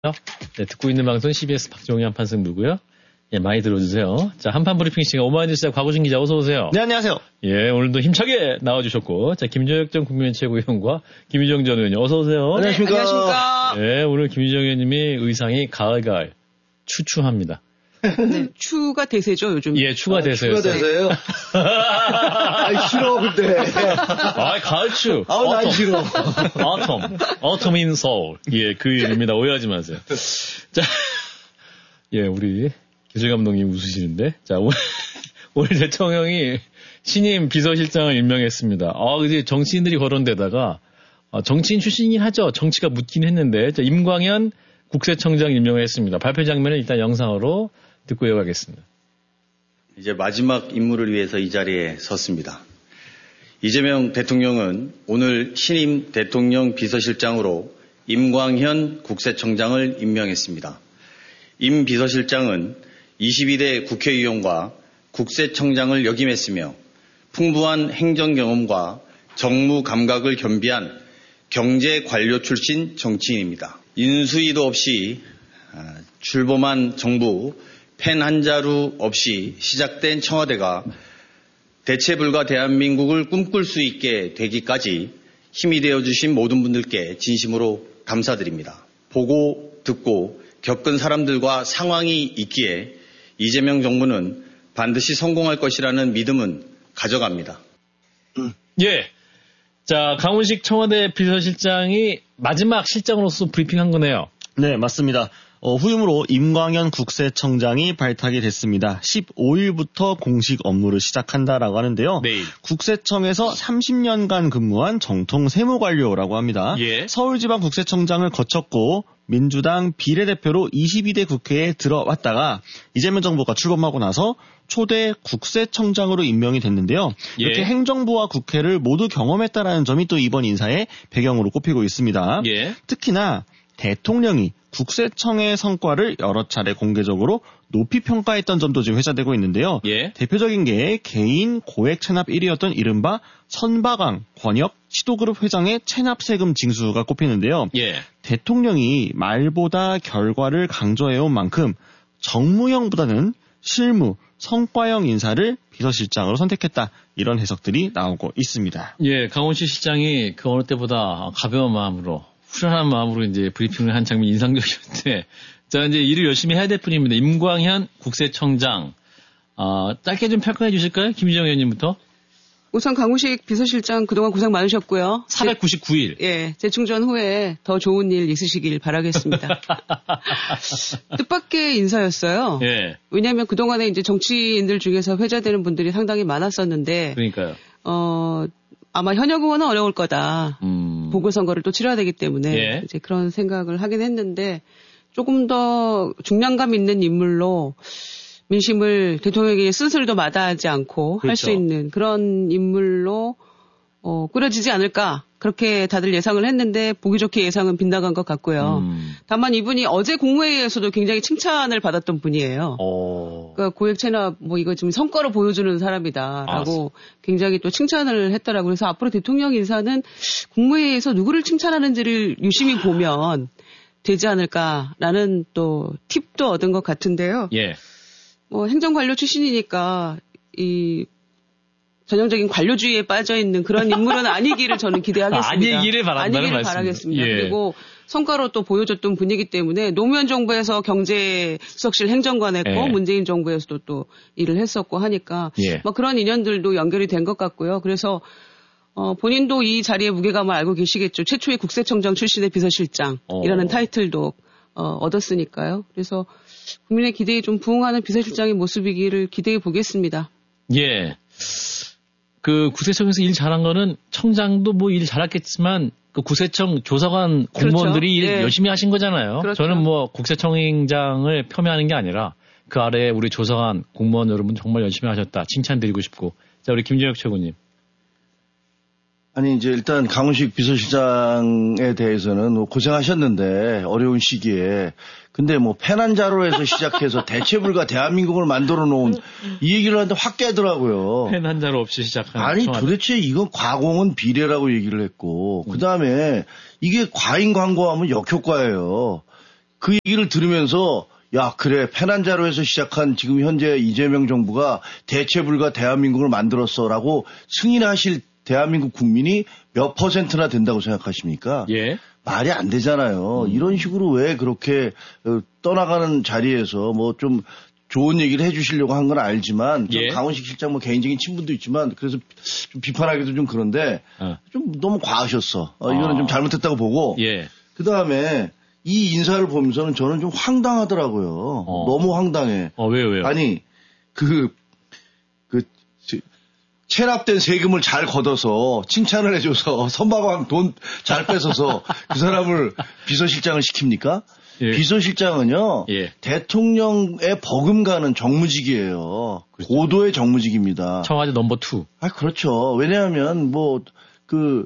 네, 듣고 있는 방송 CBS 박종희 한판승부고요. 예, 많이 들어주세요. 자, 한판 브리핑 시간 오마이뉴스 시작 곽우진 기자 어서 오세요. 네, 안녕하세요. 예, 오늘도 힘차게 나와주셨고, 자, 김정혁 전 국민의힘 최고위원과 김유정 전 의원님 어서 오세요. 안녕하십니까. 네, 안녕하십니까. 예, 오늘 김유정 의원님이 의상이 가을가을 추추합니다. 네, 추가 대세죠 요즘. 예, 추가 대세요. 추가 대세요? 아, 싫어 근데. 아, 가을추. 난 싫어. Autumn in Seoul. 예, 그 이름입니다. 오해하지 마세요. 자, 예, 우리 교재 감독님 웃으시는데, 자, 오늘 대통령이 신임 비서실장을 임명했습니다. 이제 정치인들이 거론되다가 정치인 출신이긴 하죠. 정치가 묻긴 했는데, 자, 임광현 국세청장 임명을 했습니다. 발표 장면을 일단 영상으로 듣고 이어가겠습니다. 이제 마지막 임무를 위해서 이 자리에 섰습니다. 이재명 대통령은 오늘 신임 대통령 비서실장으로 임광현 국세청장을 임명했습니다. 임 비서실장은 22대 국회의원과 국세청장을 역임했으며 풍부한 행정 경험과 정무 감각을 겸비한 경제 관료 출신 정치인입니다. 인수위도 없이 출범한 정부 펜 한 자루 없이 시작된 청와대가 대체 불가 대한민국을 꿈꿀 수 있게 되기까지 힘이 되어주신 모든 분들께 진심으로 감사드립니다. 보고 듣고 겪은 사람들과 상황이 있기에 이재명 정부는 반드시 성공할 것이라는 믿음은 가져갑니다. 예. 자, 강훈식 청와대 비서실장이 마지막 실장으로서 브리핑한 거네요. 네, 맞습니다. 후임으로 임광현 국세청장이 발탁이 됐습니다. 15일부터 공식 업무를 시작한다라고 하는데요. 내일. 국세청에서 30년간 근무한 정통 세무관료라고 합니다. 예. 서울지방국세청장을 거쳤고 민주당 비례대표로 22대 국회에 들어왔다가 이재명 정부가 출범하고 나서 초대 국세청장으로 임명이 됐는데요. 이렇게 예. 행정부와 국회를 모두 경험했다라는 점이 또 이번 인사의 배경으로 꼽히고 있습니다. 예. 특히나 대통령이 국세청의 성과를 여러 차례 공개적으로 높이 평가했던 점도 지금 회자되고 있는데요. 예. 대표적인 게 개인 고액 체납 1위였던 이른바 선박왕 권혁 시도그룹 회장의 체납 세금 징수가 꼽히는데요. 예. 대통령이 말보다 결과를 강조해온 만큼 정무형보다는 실무, 성과형 인사를 비서실장으로 선택했다. 이런 해석들이 나오고 있습니다. 예, 강훈식 실장이 그 어느 때보다 가벼운 마음으로, 후련한 마음으로 이제 브리핑을 한 장면이 인상적이었는데, 자, 이제 일을 열심히 해야 될 뿐입니다. 임광현 국세청장, 짧게 좀 평가해 주실까요? 김유정 의원님부터. 우선 강훈식 비서실장 그동안 고생 많으셨고요. 499일. 예, 재충전 후에 더 좋은 일 있으시길 바라겠습니다. 뜻밖의 인사였어요. 예. 왜냐하면 그동안에 이제 정치인들 중에서 회자되는 분들이 상당히 많았었는데, 그러니까요. 아마 현역 의원은 어려울 거다. 보궐선거를 또 치러야 되기 때문에 예. 이제 그런 생각을 하긴 했는데 조금 더 중량감 있는 인물로 민심을 대통령에게 쓴소리도 마다하지 않고 그렇죠. 할 수 있는 그런 인물로 꾸려지지 않을까 그렇게 다들 예상을 했는데 보기 좋게 예상은 빗나간 것 같고요. 다만 이분이 어제 국무회의에서도 굉장히 칭찬을 받았던 분이에요. 그러니까 고액 체납 이거 지금 성과로 보여주는 사람이다라고 굉장히 또 칭찬을 했더라고요. 그래서 앞으로 대통령 인사는 국무회의에서 누구를 칭찬하는지를 유심히 보면 되지 않을까라는 또 팁도 얻은 것 같은데요. 예. 행정관료 출신이니까 이 전형적인 관료주의에 빠져 있는 그런 인물은 아니기를 저는 기대하겠습니다. 아니기를 바란다는 말씀입니다. 바라겠습니다. 예. 그리고 성과로 또 보여줬던 분이기 때문에 노무현 정부에서 경제수석실 행정관 했고 예. 문재인 정부에서도 또 일을 했었고 하니까 예. 그런 인연들도 연결이 된 것 같고요. 그래서 본인도 이 자리의 무게감을 알고 계시겠죠. 최초의 국세청장 출신의 비서실장이라는 타이틀도 얻었으니까요. 그래서 국민의 기대에 좀 부응하는 비서실장의 모습이기를 기대해 보겠습니다. 예. 그 구세청에서 일 잘한 거는 청장도 일 잘했겠지만 그 구세청 조사관 공무원들이 그렇죠. 일 예. 열심히 하신 거잖아요. 그렇죠. 저는 국세청장을 폄훼하는 게 아니라 그 아래에 우리 조사관 공무원 여러분 정말 열심히 하셨다. 칭찬드리고 싶고. 자, 우리 김정혁 최고님. 아니, 이제 일단 강훈식 비서실장에 대해서는 고생하셨는데, 어려운 시기에. 근데 펜 한 자루에서 시작해서 대체불가 대한민국을 만들어 놓은 이 얘기를 하는데 확 깨더라고요. 펜 한 자루 없이 시작한. 아니, 청와대. 도대체 이건 과공은 비례라고 얘기를 했고, 그 다음에 이게 과잉 광고하면 역효과예요. 그 얘기를 들으면서 야, 그래. 페난자로에서 시작한 지금 현재 이재명 정부가 대체 불가 대한민국을 만들었어라고 승인하실 대한민국 국민이 몇 %나 된다고 생각하십니까? 예. 말이 안 되잖아요. 이런 식으로 왜 그렇게 떠나가는 자리에서 뭐 좀 좋은 얘기를 해주시려고 한 건 알지만 좀 강원식 실장 뭐 개인적인 친분도 있지만 그래서 좀 비판하기도 좀 그런데 좀 너무 과하셨어. 이거는 좀 잘못했다고 보고 그 다음에 이 인사를 보면서는 저는 좀 황당하더라고요. 너무 황당해. 왜요? 아니 체납된 세금을 잘 걷어서 칭찬을 해줘서 선박왕 돈 잘 뺏어서 그 사람을 비서실장을 시킵니까? 예. 비서실장은요, 대통령의 버금가는 정무직이에요. 그렇죠. 고도의 정무직입니다. 청와대 넘버 2. 그렇죠. 왜냐하면 그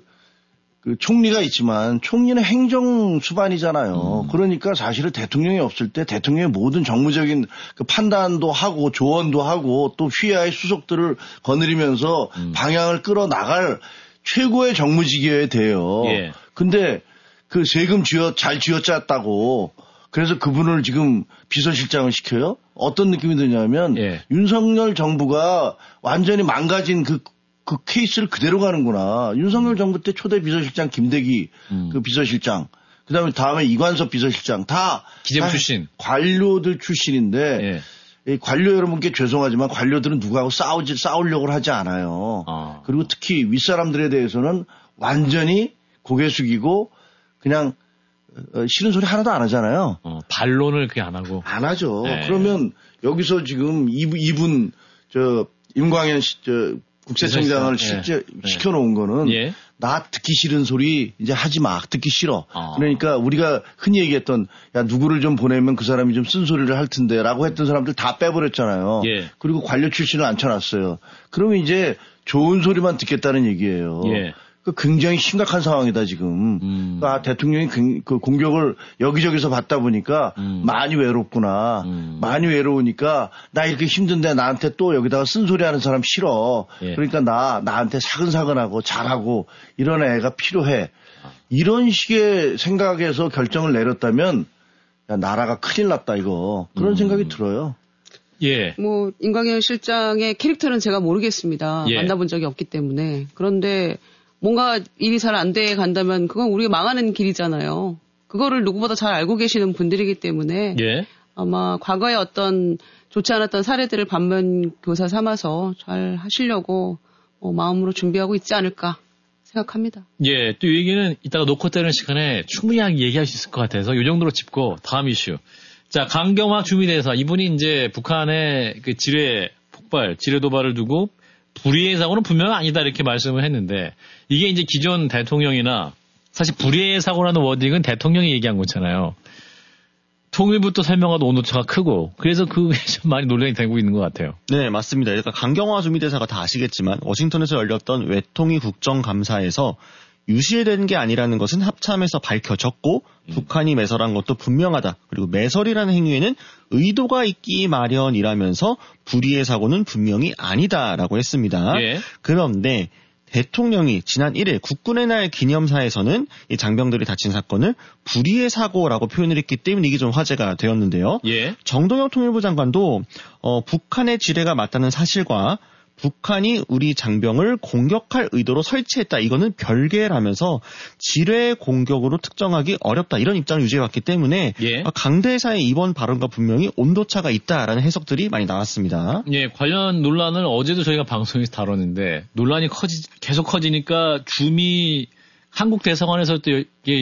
총리가 있지만 총리는 행정 수반이잖아요. 그러니까 사실은 대통령이 없을 때 대통령의 모든 정무적인 그 판단도 하고 조언도 하고 또 휘하의 수석들을 거느리면서 방향을 끌어나갈 최고의 정무직이어야 돼요. 근데 그 세금 잘 쥐어짰다고 그래서 그분을 지금 비서실장을 시켜요? 어떤 느낌이 드냐면 윤석열 정부가 완전히 망가진 그 케이스를 그대로 가는구나. 윤석열 정부 때 초대 비서실장 김대기 그 비서실장, 다음에 이관섭 비서실장 다 기재부 출신 관료들 출신인데 이 관료 여러분께 죄송하지만 관료들은 누구하고 싸우려고 하지 않아요. 그리고 특히 윗사람들에 대해서는 완전히 고개 숙이고 그냥 싫은 소리 하나도 안 하잖아요. 반론을 그게 안 하고. 안 하죠. 그러면 여기서 지금 이분 임광현 국세청장을 시켜놓은 거는 나 듣기 싫은 소리 이제 하지 마. 듣기 싫어. 그러니까 우리가 흔히 얘기했던 야 누구를 좀 보내면 그 사람이 좀 쓴소리를 할 텐데 라고 했던 사람들 다 빼버렸잖아요. 그리고 관료 출신을 앉혀놨어요. 그러면 이제 좋은 소리만 듣겠다는 얘기예요. 굉장히 심각한 상황이다 지금. 그러니까 대통령이 그 공격을 여기저기서 받다 보니까 많이 외롭구나. 많이 외로우니까 나 이렇게 힘든데 나한테 또 여기다가 쓴소리하는 사람 싫어. 그러니까 나한테 사근사근하고 잘하고 이런 애가 필요해. 이런 식의 생각에서 결정을 내렸다면 야, 나라가 큰일 났다 이거. 그런 생각이 들어요. 뭐 임광현 실장의 캐릭터는 제가 모르겠습니다. 만나본 적이 없기 때문에. 그런데 뭔가 일이 잘 안 돼 간다면 그건 우리가 망하는 길이잖아요. 그거를 누구보다 잘 알고 계시는 분들이기 때문에 아마 과거에 어떤 좋지 않았던 사례들을 반면교사 삼아서 잘 하시려고 마음으로 준비하고 있지 않을까 생각합니다. 또 이 얘기는 이따가 놓고 때리는 시간에 충분히 얘기할 수 있을 것 같아서 이 정도로 짚고 다음 이슈. 자, 강경화 주미대사 이분이 이제 북한의 그 지뢰 폭발, 지뢰 도발을 두고 불의의 사고는 분명히 아니다 이렇게 말씀을 했는데 이게 이제 기존 대통령이나 사실 불의의 사고라는 워딩은 대통령이 얘기한 거잖아요. 통일부터 설명하도 온도차가 크고 그래서 그게 좀 많이 논란이 되고 있는 것 같아요. 네, 맞습니다. 그러니까 강경화 주미대사가 다 아시겠지만 워싱턴에서 열렸던 외통위 국정감사에서 유실되는 게 아니라는 것은 합참에서 밝혀졌고 북한이 매설한 것도 분명하다. 그리고 매설이라는 행위에는 의도가 있기 마련이라면서 불의의 사고는 분명히 아니다라고 했습니다. 그런데 대통령이 지난 1일 국군의 날 기념사에서는 이 장병들이 다친 사건을 불의의 사고라고 표현을 했기 때문에 이게 좀 화제가 되었는데요. 정동영 통일부 장관도 북한의 지뢰가 맞다는 사실과 북한이 우리 장병을 공격할 의도로 설치했다. 이거는 별개라면서 지뢰 공격으로 특정하기 어렵다. 이런 입장을 유지해왔기 때문에 강대사의 이번 발언과 분명히 온도차가 있다라는 해석들이 많이 나왔습니다. 관련 논란을 어제도 저희가 방송에서 다뤘는데 논란이 계속 커지니까 주미 한국 대사관에서 또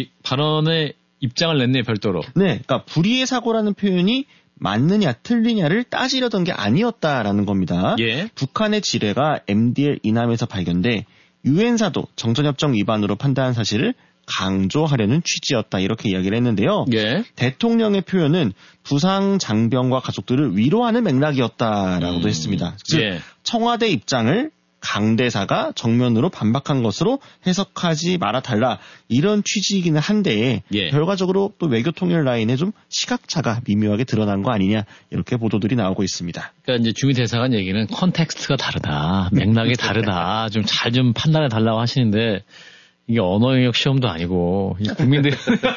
발언의 입장을 냈네요. 별도로. 그러니까 불의의 사고라는 표현이 맞느냐 틀리냐를 따지려던 게 아니었다라는 겁니다. 북한의 지뢰가 MDL 이남에서 발견돼 유엔사도 정전협정 위반으로 판단한 사실을 강조하려는 취지였다 이렇게 이야기를 했는데요. 대통령의 표현은 부상 장병과 가족들을 위로하는 맥락이었다라고도 했습니다. 즉 청와대 입장을 강대사가 정면으로 반박한 것으로 해석하지 말아달라 이런 취지이기는 한데 결과적으로 또 외교 통일 라인에 좀 시각차가 미묘하게 드러난 거 아니냐 이렇게 보도들이 나오고 있습니다. 그러니까 이제 주미 대사관 얘기는 컨텍스트가 다르다, 맥락이 다르다, 좀 잘 좀 판단해 달라고 하시는데 이게 언어 영역 시험도 아니고 국민들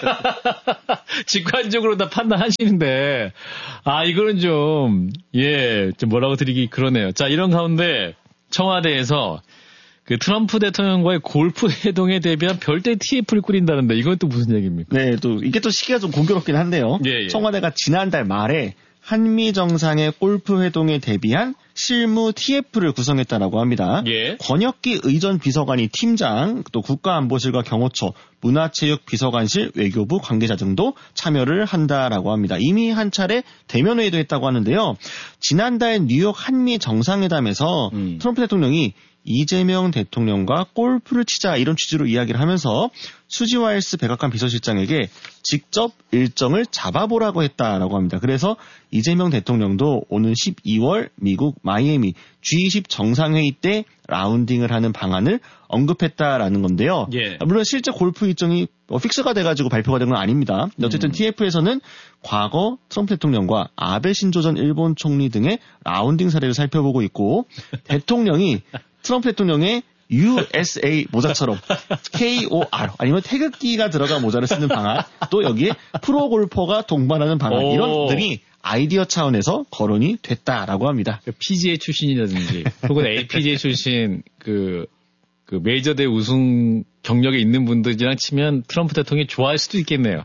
직관적으로 다 판단하시는데 이거는 좀 뭐라고 드리기 그러네요. 자, 이런 가운데 청와대에서 그 트럼프 대통령과의 골프 회동에 대비한 별도의 TF를 꾸린다는데 이건 또 무슨 얘기입니까? 네, 또 이게 또 시기가 좀 공교롭긴 한데요. 예. 청와대가 지난달 말에 한미 정상의 골프 회동에 대비한 실무 TF를 구성했다라고 합니다. 예. 권혁기 의전 비서관이 팀장, 또 국가안보실과 경호처, 문화체육비서관실, 외교부 관계자 등도 참여를 한다라고 합니다. 이미 한 차례 대면 회의도 했다고 하는데요. 지난달 뉴욕 한미 정상회담에서 트럼프 대통령이 이재명 대통령과 골프를 치자 이런 취지로 이야기를 하면서 수지 와일스 백악관 비서실장에게 직접 일정을 잡아보라고 했다라고 합니다. 그래서 이재명 대통령도 오는 12월 미국 마이애미 G20 정상회의 때 라운딩을 하는 방안을 언급했다라는 건데요. 예. 물론 실제 골프 일정이 픽스가 돼가지고 발표가 된 건 아닙니다. 어쨌든 TF에서는 과거 트럼프 대통령과 아베 신조 전 일본 총리 등의 라운딩 사례를 살펴보고 있고 대통령이 트럼프 대통령의 USA 모자처럼 KOR 아니면 태극기가 들어간 모자를 쓰는 방안, 또 여기에 프로골퍼가 동반하는 방안 이런 들이 아이디어 차원에서 거론이 됐다라고 합니다. PGA 출신이라든지 혹은 APGA 출신 그 메이저대 우승 경력에 있는 분들이랑 치면 트럼프 대통령이 좋아할 수도 있겠네요.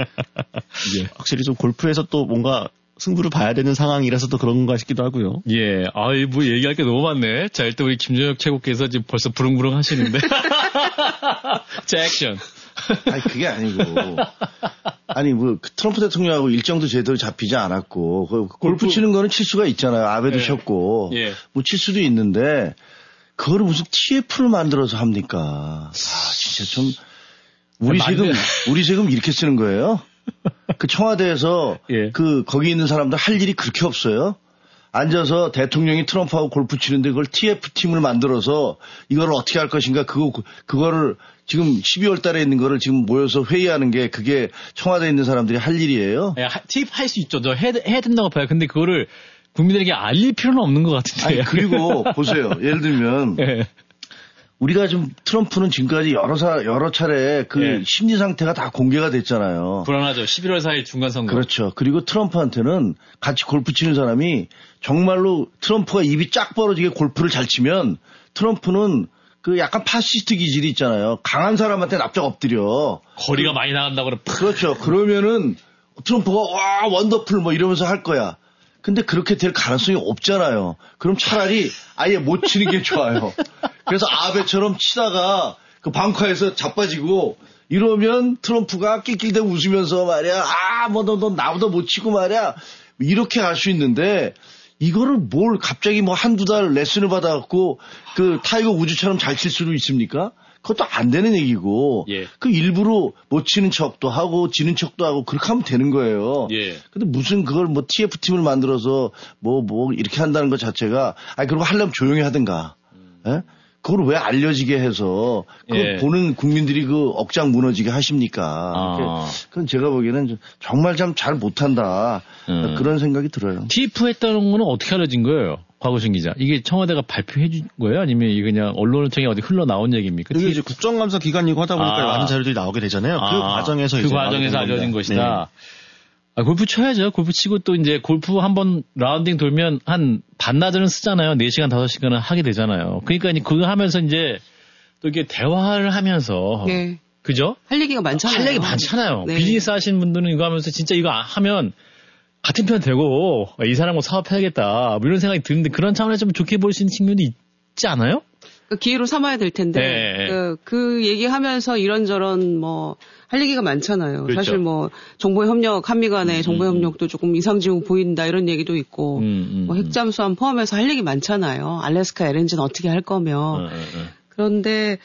예. 확실히 좀 골프에서 또 뭔가 승부를 봐야 되는 상황이라서 또 그런가 싶기도 하고요. 예. 뭐 얘기할 게 너무 많네. 자, 일단 우리 김준혁 최고께서 지금 벌써 부릉부릉 하시는데. 자, 액션. 아니, 그게 아니고. 아니, 트럼프 대통령하고 일정도 제대로 잡히지 않았고, 골프 치는 거는 칠 수가 있잖아요. 아베도 쳤고. 예. 칠 수도 있는데, 그거를 무슨 TF를 만들어서 합니까? 진짜 좀, 우리 세금 이렇게 쓰는 거예요? 그 청와대에서 거기 있는 사람들 할 일이 그렇게 없어요? 앉아서 대통령이 트럼프하고 골프 치는데 그걸 TF팀을 만들어서 이거를 어떻게 할 것인가 그거를 지금 12월 달에 있는 거를 지금 모여서 회의하는 게 그게 청와대에 있는 사람들이 할 일이에요? TF 할 수 있죠. 해야 된다고 봐요. 근데 그거를 국민들에게 알릴 필요는 없는 것 같은데. 아니, 그리고 보세요. 예를 들면 우리가 좀 트럼프는 지금까지 여러 차례 심리 상태가 다 공개가 됐잖아요. 불안하죠. 11월 4일 중간선거. 그렇죠. 그리고 트럼프한테는 같이 골프 치는 사람이 정말로 트럼프가 입이 쫙 벌어지게 골프를 잘 치면 트럼프는 그 약간 파시스트 기질이 있잖아요. 강한 사람한테 납작 엎드려. 거리가 많이 나간다고 그래. 그렇죠. 그러면은 트럼프가 와 원더풀 뭐 이러면서 할 거야. 근데 그렇게 될 가능성이 없잖아요. 그럼 차라리 아예 못 치는 게 좋아요. 그래서 아베처럼 치다가 그 벙커에서 자빠지고 이러면 트럼프가 낄낄대고 웃으면서 말이야. 너 나보다 못 치고 말이야. 이렇게 할 수 있는데 이거를 뭘 갑자기 한두 달 레슨을 받아갖고 그 타이거 우즈처럼 잘 칠 수도 있습니까? 그것도 안 되는 얘기고, 그 일부러 못 치는 척도 하고, 지는 척도 하고, 그렇게 하면 되는 거예요. 근데 무슨 그걸 TF팀을 만들어서 이렇게 한다는 것 자체가, 그리고 하려면 조용히 하든가, 그걸 왜 알려지게 해서, 그걸 보는 국민들이 그 억장 무너지게 하십니까? 그건 제가 보기에는 정말 참 잘 못한다. 그런 생각이 들어요. TF 했다는 거는 어떻게 알려진 거예요? 곽우신 기자. 이게 청와대가 발표해 준 거예요? 아니면 이게 그냥 언론을 통해 어디 흘러나온 얘기입니까? 이게 이제 국정감사 기간이고 하다 보니까 많은 자료들이 나오게 되잖아요. 그 과정에서 그 과정에서 알려진 것이다. 골프 쳐야죠. 골프 치고 또 이제 골프 한번 라운딩 돌면 한 반나절은 쓰잖아요. 4시간, 5시간은 하게 되잖아요. 그러니까 그거 하면서 이제 또 이렇게 대화를 하면서. 그죠? 할 얘기가 많잖아요. 할 얘기 많잖아요. 비즈니스 하시는 분들은 이거 하면서 진짜 이거 하면 같은 편 되고 이 사람하고 사업해야겠다 이런 생각이 드는데 그런 차원에서 좀 좋게 볼 수 있는 측면이 있지 않아요? 그 기회로 삼아야 될 텐데 그 얘기하면서 이런저런 할 얘기가 많잖아요. 그렇죠. 사실 정보협력 한미 간의 정보협력도 조금 이상지고 보인다 이런 얘기도 있고 핵잠수함 포함해서 할 얘기 많잖아요. 알래스카 LNG는 어떻게 할 거며 그런데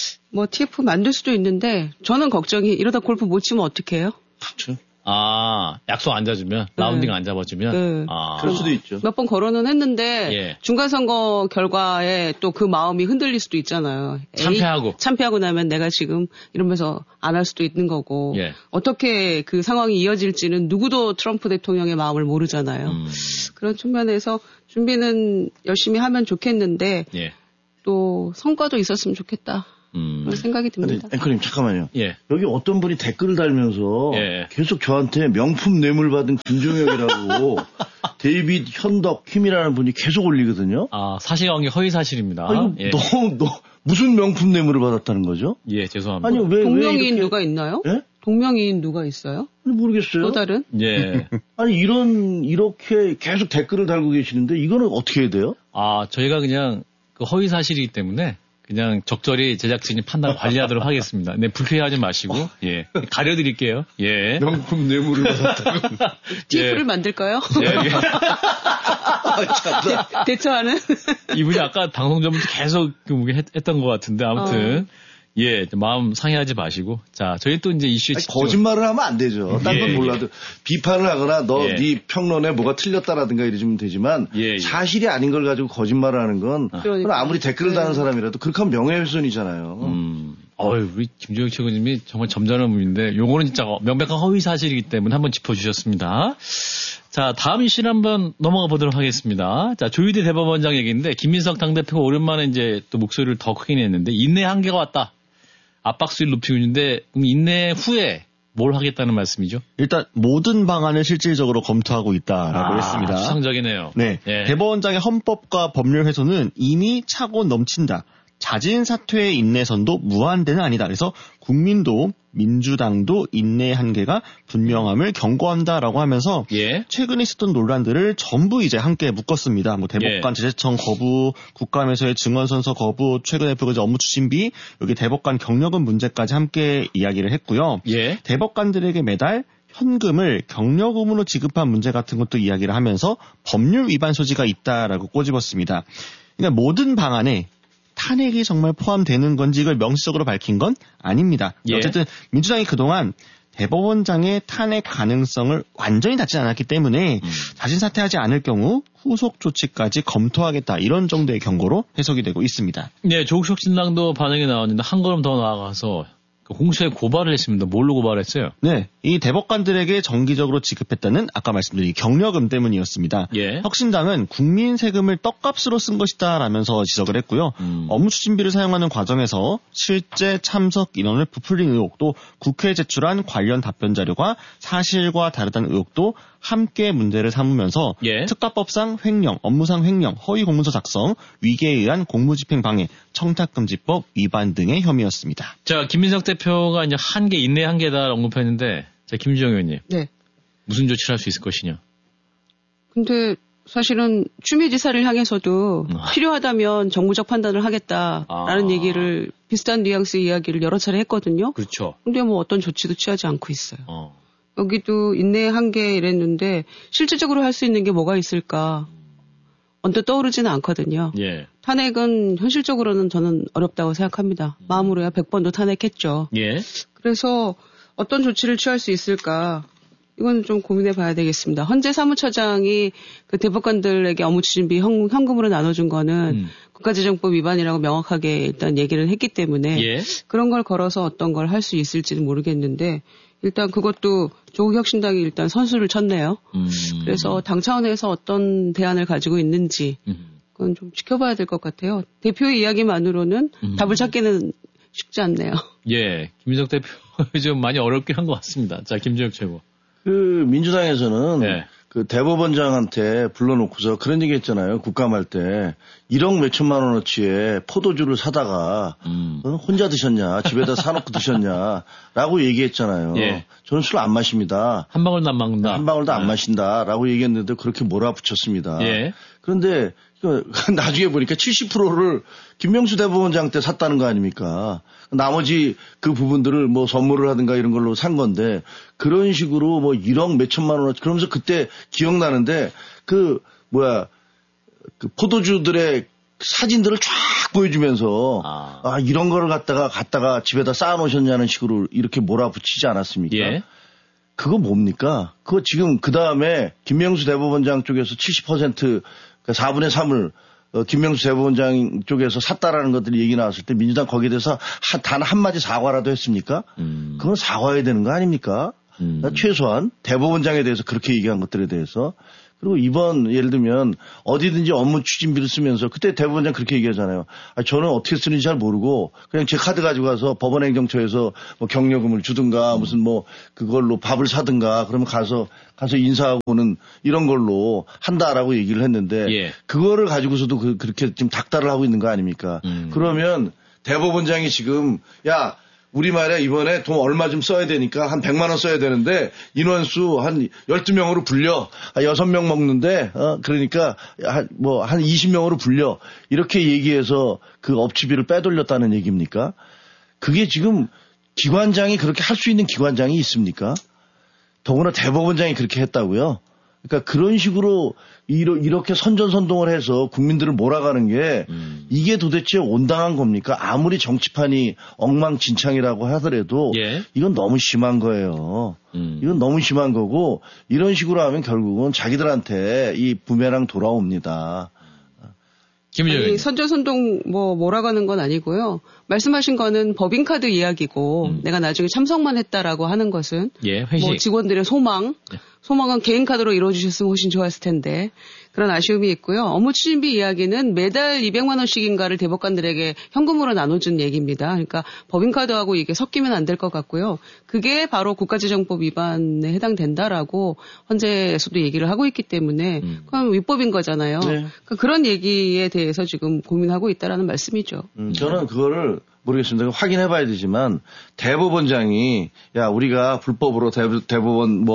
TF 만들 수도 있는데 저는 걱정이 이러다 골프 못 치면 어떡해요? 그렇죠. 약속 안 잡아주면, 라운딩 안 잡아주면. 그럴 수도 있죠. 몇 번 거론은 했는데, 중간선거 결과에 또 그 마음이 흔들릴 수도 있잖아요. 참패하고 나면 내가 지금 이러면서 안 할 수도 있는 거고, 어떻게 그 상황이 이어질지는 누구도 트럼프 대통령의 마음을 모르잖아요. 그런 측면에서 준비는 열심히 하면 좋겠는데, 또 성과도 있었으면 좋겠다. 그런 생각이 듭니다. 앵커님 잠깐만요. 예. 여기 어떤 분이 댓글을 달면서 예. 계속 저한테 명품 뇌물 받은 김종혁이라고 데이빗 현덕 킴이라는 분이 계속 올리거든요. 아, 사실관계 허위 사실입니다. 아니, 무슨 명품 뇌물을 받았다는 거죠? 예, 죄송합니다. 아니, 동명이인 누가 있나요? 예? 동명이인 누가 있어요? 모르겠어요. 또 다른? 예. 아니, 이렇게 계속 댓글을 달고 계시는데 이거는 어떻게 해야 돼요? 아, 저희가 그냥 그 허위 사실이기 때문에 그냥 적절히 제작진이 판단 관리하도록 하겠습니다. 네, 불쾌해하지 마시고, 예. 가려드릴게요. 예. 명품 뇌물을 받았다고. TF를 만들까요? 예. 대처하는? 이분이 아까 방송 전부터 계속 했던 것 같은데, 아무튼. 예, 마음 상해하지 마시고. 자, 저희 또 이제 이슈에 거짓말을 하면 안 되죠. 딴 건 예, 몰라도. 비판을 하거나 네 평론에 뭐가 틀렸다라든가 이러면 되지만 예. 사실이 아닌 걸 가지고 거짓말을 하는 건 그러니까. 아무리 댓글을 다는 사람이라도 그렇게 하면 명예훼손이잖아요. 우리 김종혁 최고님이 정말 점잖은 분인데 요거는 진짜 명백한 허위 사실이기 때문에 한번 짚어주셨습니다. 자, 다음 이슈를 한번 넘어가 보도록 하겠습니다. 자, 조희대 대법원장 얘기인데 김민석 당대표가 오랜만에 이제 또 목소리를 더 크게 냈는데 인내 한계가 왔다. 압박 수위를 높이고 있는데 인내 후에 뭘 하겠다는 말씀이죠? 일단 모든 방안을 실질적으로 검토하고 있다라고 했습니다. 추상적이네요. 네, 예. 대법원장의 헌법과 법률 훼손은 이미 차고 넘친다. 자진 사퇴의 인내선도 무한대는 아니다. 그래서 국민도 민주당도 인내 한계가 분명함을 경고한다라고 하면서 예. 최근에 있었던 논란들을 전부 이제 함께 묶었습니다. 뭐 대법관 예. 제재청 거부, 국감에서의 증언선서 거부, 최근에 그 업무 추진비, 여기 대법관 경력은 문제까지 함께 이야기를 했고요. 예. 대법관들에게 매달 현금을 경력 의무로 지급한 문제 같은 것도 이야기를 하면서 법률 위반 소지가 있다라고 꼬집었습니다. 그러니까 모든 방안에 탄핵이 정말 포함되는 건지 이걸 명시적으로 밝힌 건 아닙니다. 예. 어쨌든 민주당이 그동안 대법원장의 탄핵 가능성을 완전히 닫지 않았기 때문에 자진 사퇴하지 않을 경우 후속 조치까지 검토하겠다 이런 정도의 경고로 해석이 되고 있습니다. 네, 조국혁신당도 반응이 나왔는데 한 걸음 더 나아가서 공수처에 고발을 했습니다. 뭘로 고발했어요? 네, 이 대법관들에게 정기적으로 지급했다는 아까 말씀드린 경력금 때문이었습니다. 예. 혁신당은 국민 세금을 떡값으로 쓴 것이다라면서 지적을 했고요. 업무 추진비를 사용하는 과정에서 실제 참석 인원을 부풀린 의혹, 또 국회에 제출한 관련 답변 자료가 사실과 다르다는 의혹도 함께 문제를 삼으면서 예. 특가법상 횡령, 업무상 횡령, 허위 공문서 작성, 위계에 의한 공무집행 방해, 청탁금지법 위반 등의 혐의였습니다. 자, 김민석 대표가 이제 한계, 인내 한계다 언급했는데, 자, 김주영 의원님. 네. 무슨 조치를 할 수 있을 것이냐? 근데 사실은 추미애 지사를 향해서도 필요하다면 정무적 판단을 하겠다라는 얘기를 비슷한 뉘앙스의 이야기를 여러 차례 했거든요. 그렇죠. 근데 뭐 어떤 조치도 취하지 않고 있어요. 여기도 인내 한계 이랬는데 실질적으로 할 수 있는 게 뭐가 있을까? 언뜻 떠오르지는 않거든요. 예. 탄핵은 현실적으로는 저는 어렵다고 생각합니다. 마음으로야 100번도 탄핵했죠. 예. 그래서 어떤 조치를 취할 수 있을까? 이건 좀 고민해 봐야 되겠습니다. 헌재 사무처장이 그 대법관들에게 업무 추진비 현금으로 나눠준 거는 국가재정법 위반이라고 명확하게 일단 얘기를 했기 때문에 예. 그런 걸 걸어서 어떤 걸 할 수 있을지는 모르겠는데 일단 그것도 조국혁신당이 일단 선수를 쳤네요. 그래서 당 차원에서 어떤 대안을 가지고 있는지 그건 좀 지켜봐야 될 것 같아요. 대표의 이야기만으로는 답을 찾기는 쉽지 않네요. 예. 김민석 대표 좀 많이 어렵게 한 것 같습니다. 자, 김주혁 최고. 그 민주당에서는 네. 그 대법원장한테 불러놓고서 그런 얘기 했잖아요. 국감할 때 1억 몇천만 원어치의 포도주를 사다가 혼자 드셨냐, 집에다 사놓고 드셨냐라고 얘기했잖아요. 예. 저는 술 안 마십니다. 한 방울도 안 먹는다. 한 방울도 안 마신다라고 얘기했는데 그렇게 몰아붙였습니다. 예. 그런데 나중에 보니까 70%를 김명수 대법원장 때 샀다는 거 아닙니까? 나머지 그 부분들을 뭐 선물을 하든가 이런 걸로 산 건데 그런 식으로 뭐 1억 몇천만 원 그러면서 그때 기억나는데 그 포도주들의 사진들을 쫙 보여주면서 이런 거를 갖다가 집에다 쌓아놓으셨냐는 식으로 이렇게 몰아붙이지 않았습니까? 예. 그거 뭡니까? 그거 지금 그 다음에 김명수 대법원장 쪽에서 70% 4분의 3을 김명수 대법원장 쪽에서 샀다라는 것들이 얘기 나왔을 때 민주당 거기에 대해서 단 한마디 사과라도 했습니까? 그건 사과해야 되는 거 아닙니까? 최소한 대법원장에 대해서 그렇게 얘기한 것들에 대해서. 그리고 이번 예를 들면 어디든지 업무 추진비를 쓰면서 그때 대법원장 그렇게 얘기하잖아요. 저는 어떻게 쓰는지 잘 모르고 그냥 제 카드 가지고 가서 법원행정처에서 뭐 경력금을 주든가 무슨 뭐 그걸로 밥을 사든가 그러면 가서 인사하고는 이런 걸로 한다라고 얘기를 했는데 예. 그거를 가지고서도 그렇게 지금 닥달을 하고 있는 거 아닙니까? 그러면 대법원장이 지금 야 우리 말이야 이번에 돈 얼마 좀 써야 되니까 한 100만 원 써야 되는데 인원수 한 12명으로 불려. 6명 먹는데 그러니까 한 20명으로 불려. 이렇게 얘기해서 그 업치비를 빼돌렸다는 얘기입니까? 그게 지금 기관장이 그렇게 할 수 있는 기관장이 있습니까? 더구나 대법원장이 그렇게 했다고요? 그러니까 그런 식으로 이렇게 선전선동을 해서 국민들을 몰아가는 게 이게 도대체 온당한 겁니까? 아무리 정치판이 엉망진창이라고 하더라도 예. 이건 너무 심한 거예요. 이건 너무 심한 거고 이런 식으로 하면 결국은 자기들한테 이 부메랑 돌아옵니다. 아니, 선전선동 몰아가는 건 아니고요. 말씀하신 거는 법인카드 이야기고 내가 나중에 참석만 했다라고 하는 것은 예, 회식. 뭐 직원들의 소망은 개인 카드로 이루어주셨으면 훨씬 좋았을 텐데 그런 아쉬움이 있고요. 업무 추진비 이야기는 매달 200만 원씩인가를 대법관들에게 현금으로 나눠준 얘기입니다. 그러니까 법인카드하고 이게 섞이면 안 될 것 같고요. 그게 바로 국가재정법 위반에 해당된다라고 헌재에서도 얘기를 하고 있기 때문에 그럼 위법인 거잖아요. 네. 그러니까 그런 얘기에 대해서 지금 고민하고 있다라는 말씀이죠. 저는 그거를 모르겠습니다. 확인해봐야 되지만 대법원장이 야 우리가 불법으로 대법원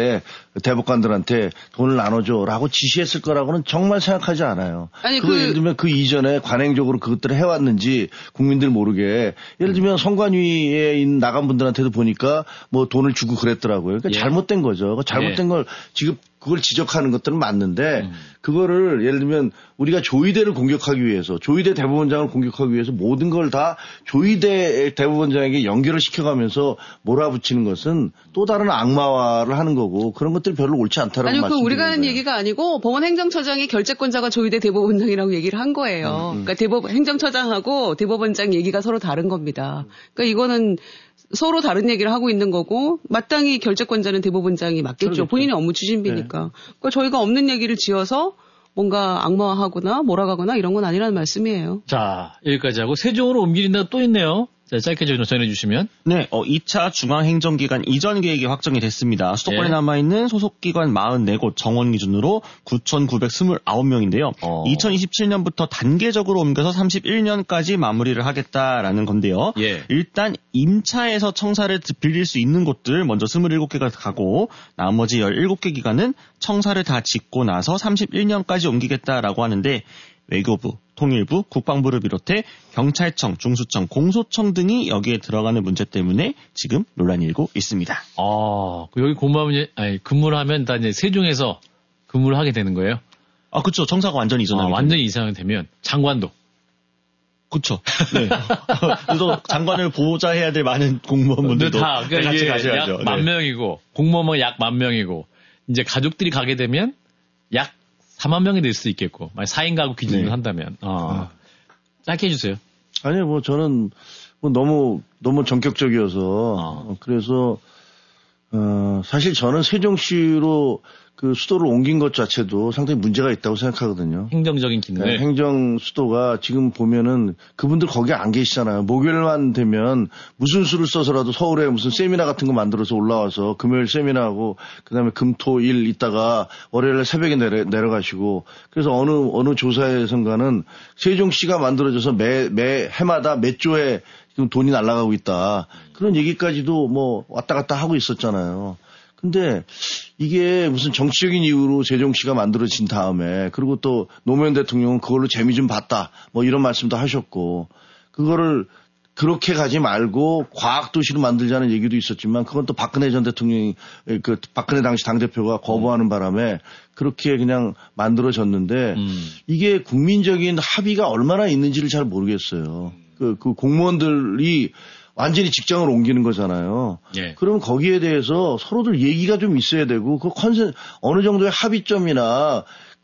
대법관들한테 돈을 나눠줘라고 지시했을 거라고는 정말 생각하지 않아요. 아니 예를 들면 그 이전에 관행적으로 그것들을 해왔는지 국민들 모르게 예를 들면 선관위에 있는 나간 분들한테도 보니까 뭐 돈을 주고 그랬더라고요. 그러니까 잘못된 거죠. 잘못된 걸 지금 그걸 지적하는 것들은 맞는데 그거를 예를 들면 우리가 조희대를 공격하기 위해서 조희대 대법원장을 공격하기 위해서 모든 걸 다 조희대 대법원장에게 연결을 시켜가면서 몰아붙이는 것은 또 다른 악마화를 하는 거고 그런 것들이 별로 옳지 않다라고 말씀드립니다. 아니, 우리가 하는 얘기가 아니고 법원행정처장이 결재권자가 조희대 대법원장이라고 얘기를 한 거예요. 그러니까 행정처장하고 대법원장 얘기가 서로 다른 겁니다. 그러니까 이거는 서로 다른 얘기를 하고 있는 거고 마땅히 결재권자는 대법원장이 맞겠죠. 그렇겠죠. 본인의 업무 추진비니까. 네. 그러니까 저희가 없는 얘기를 지어서 뭔가 악마화하거나 몰아가거나 이런 건 아니라는 말씀이에요. 자, 여기까지 하고 세종으로 옮기는데 또 있네요. 자, 짧게 전해주시면. 네, 2차 중앙행정기관 이전 계획이 확정이 됐습니다. 수도권에 남아있는 소속기관 44곳 정원 기준으로 9,929명인데요. 2027년부터 단계적으로 옮겨서 31년까지 마무리를 하겠다라는 건데요. 예. 일단 임차에서 청사를 빌릴 수 있는 곳들 먼저 27개가 가고 나머지 17개 기관은 청사를 다 짓고 나서 31년까지 옮기겠다라고 하는데 외교부, 통일부, 국방부를 비롯해 경찰청, 중수청, 공소청 등이 여기에 들어가는 문제 때문에 지금 논란이 일고 있습니다. 여기 근무를 하면 다 이제 세종에서 근무를 하게 되는 거예요? 그렇죠. 청사가 완전히 이전하게 완전히 이상이 되면 장관도. 그렇죠. 네. 그래서 장관을 보좌해야 될 많은 공무원분들도 다 그러니까 같이 가셔야죠. 약 10,000명이고 공무원은 약 10,000명이고 이제 가족들이 가게 되면 약 4만 명이 될 수 있겠고, 만약 4인 가구 기준으로 한다면. 짧게 해주세요. 아니요, 저는 너무 전격적이어서, 그래서, 사실 저는 세종시로 그 수도를 옮긴 것 자체도 상당히 문제가 있다고 생각하거든요. 행정적인 기능. 네, 행정 수도가 지금 보면은 그분들 거기 안 계시잖아요. 목요일만 되면 무슨 수를 써서라도 서울에 무슨 세미나 같은 거 만들어서 올라와서 금요일 세미나하고 그다음에 금토일 있다가 월요일 새벽에 내려가시고 그래서 어느 조사에선가는 세종시가 만들어져서 매 해마다 몇 조에 지금 돈이 날아가고 있다. 그런 얘기까지도 뭐 왔다 갔다 하고 있었잖아요. 근데 이게 무슨 정치적인 이유로 세종시가 만들어진 다음에 그리고 또 노무현 대통령은 그걸로 재미 좀 봤다 뭐 이런 말씀도 하셨고 그거를 그렇게 가지 말고 과학도시로 만들자는 얘기도 있었지만 그건 또 박근혜 전 대통령이 박근혜 당시 당대표가 거부하는 바람에 그렇게 그냥 만들어졌는데 이게 국민적인 합의가 얼마나 있는지를 잘 모르겠어요. 그 공무원들이 완전히 직장을 옮기는 거잖아요. 예. 그럼 거기에 대해서 서로들 얘기가 좀 있어야 되고, 어느 정도의 합의점이나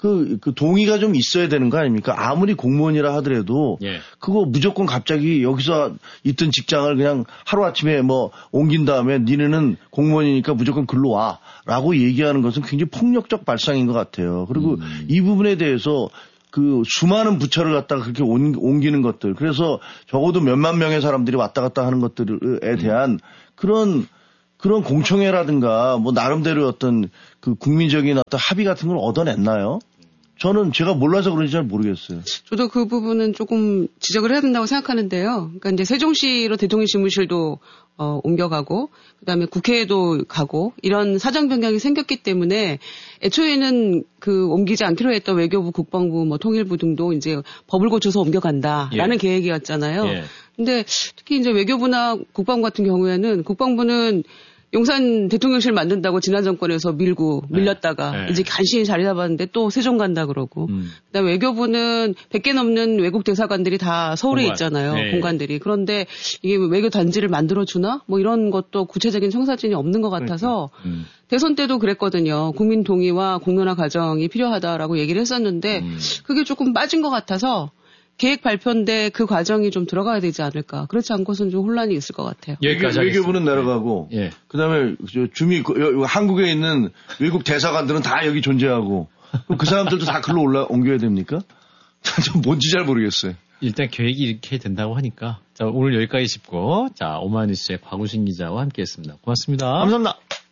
그 동의가 좀 있어야 되는 거 아닙니까? 아무리 공무원이라 하더라도 예. 그거 무조건 갑자기 여기서 있던 직장을 그냥 하루아침에 뭐 옮긴 다음에 니네는 공무원이니까 무조건 글로 와라고 얘기하는 것은 굉장히 폭력적 발상인 것 같아요. 그리고 이 부분에 대해서 그 수많은 부처를 갖다가 그렇게 옮기는 것들, 그래서 적어도 몇만 명의 사람들이 왔다 갔다 하는 것들에 대한 그런 공청회라든가 뭐 나름대로 어떤 그 국민적인 어떤 합의 같은 걸 얻어냈나요? 저는 제가 몰라서 그런지 잘 모르겠어요. 저도 그 부분은 조금 지적을 해야 된다고 생각하는데요. 그러니까 이제 세종시로 대통령 집무실도 옮겨가고, 그다음에 국회에도 가고 이런 사정 변경이 생겼기 때문에 애초에는 그 옮기지 않기로 했던 외교부, 국방부, 뭐 통일부 등도 이제 법을 고쳐서 옮겨간다라는 계획이었잖아요. 근데 특히 이제 외교부나 국방부 같은 경우에는 국방부는 용산 대통령실 만든다고 지난 정권에서 밀렸다가 이제 간신히 자리 잡았는데 또 세종 간다 그러고. 그다음에 외교부는 100개 넘는 외국 대사관들이 다 서울에 있잖아요. 공관들이. 그런데 이게 외교 단지를 만들어주나? 뭐 이런 것도 구체적인 청사진이 없는 것 같아서 대선 때도 그랬거든요. 국민 동의와 공론화 과정이 필요하다라고 얘기를 했었는데 그게 조금 빠진 것 같아서 계획 발표인데 그 과정이 좀 들어가야 되지 않을까. 그렇지 않고서는 좀 혼란이 있을 것 같아요. 외교부는 내려가고, 그다음에 한국에 있는 외국 대사관들은 다 여기 존재하고, 그 사람들도 다 글로 옮겨야 됩니까? 좀 뭔지 잘 모르겠어요. 일단 계획이 이렇게 된다고 하니까. 자, 오늘 여기까지 짚고, 자, 오마이뉴스의 곽우신 기자와 함께했습니다. 고맙습니다. 감사합니다.